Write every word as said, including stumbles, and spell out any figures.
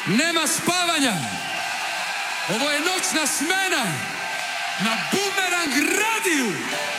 Nema spavanja. Ovo je noćna smena na Bumerang radiju.